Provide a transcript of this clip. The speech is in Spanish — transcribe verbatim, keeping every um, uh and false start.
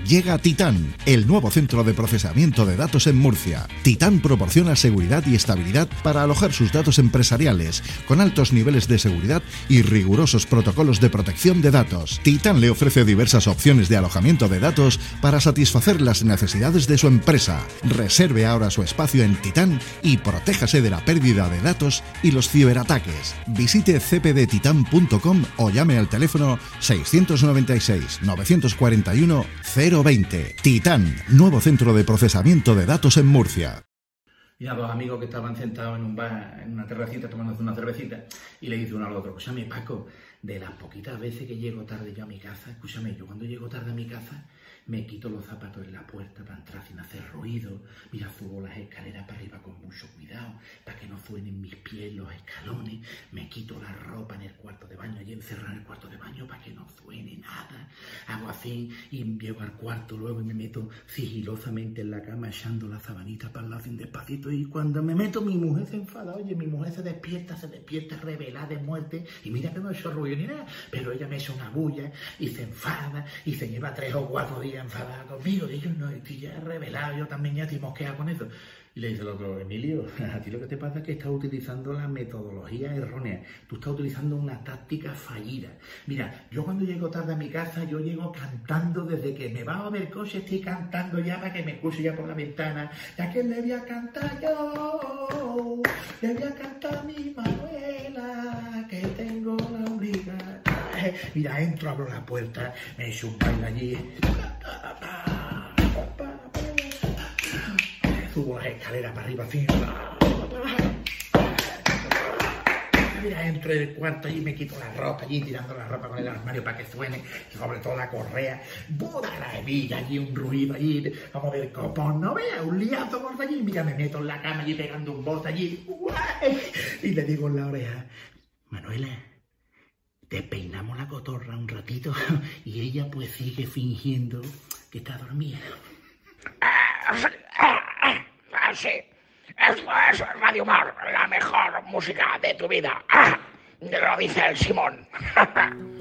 Llega Titán, el nuevo centro de procesamiento de datos en Murcia. Titán proporciona seguridad y estabilidad para alojar sus datos empresariales, con altos niveles de seguridad y rigurosos protocolos de protección de datos. Titán le ofrece diversas opciones de alojamiento de datos para satisfacer las necesidades de su empresa. Reserve ahora su espacio en Titán y protéjase de la pérdida de datos y los ciberataques. Visite c p d titan punto com o llame al teléfono seiscientos noventa y seis, novecientos cuarenta y uno, cero veinte. Titán, nuevo centro de procesamiento de datos en Murcia. Mira, dos amigos que estaban sentados en un bar, en una terracita, tomándose una cervecita, y le dice uno al otro: escúchame, Paco, de las poquitas veces que llego tarde yo a mi casa, escúchame, yo cuando llego tarde a mi casa, me quito los zapatos en la puerta para entrar sin hacer ruido, mira, subo las escaleras para arriba con mucho cuidado, para que no suenen mis pies los escalones, me quito la ropa en el cuarto de baño, allí encerrado en el cuarto de baño para que no suene nada, hago así y llego al cuarto luego y me meto sigilosamente en la cama echando la sabanita para el lado sin despacito, y cuando me meto mi mujer se enfada, oye, mi mujer se despierta, se despierta revelada de muerte, y mira que no he hecho ruido ni nada, pero ella me echa una bulla y se enfada y se lleva tres o cuatro días enfadada conmigo, que yo no estoy ya revelado, yo también ya estoy mosqueado con eso. Y le dice el otro: Emilio, a ti lo que te pasa es que estás utilizando la metodología errónea, tú estás utilizando una táctica fallida. Mira, yo cuando llego tarde a mi casa, yo llego cantando desde que me va a ver coche, estoy cantando ya para que me escuche ya por la ventana. ¿A quién le voy a cantar yo? Le voy a cantar a mi Manuela, que tengo la obligación. Mira, entro, abro la puerta, me echo un baile allí, subo las escaleras para arriba así, mira, entro en el cuarto allí, me quito la ropa allí, tirando la ropa con el armario para que suene, sobre todo la correa, boda la hebilla allí, un ruido allí, vamos a ver copón, no vea, un liazo por allí, mira, me meto en la cama allí pegando un bote allí, y le digo en la oreja: Manuela, te peinamos la cotorra un ratito, y ella pues sigue fingiendo que está dormida. Ah, sí, esto es Radio Mar, la mejor música de tu vida. Ah, lo dice el Simón.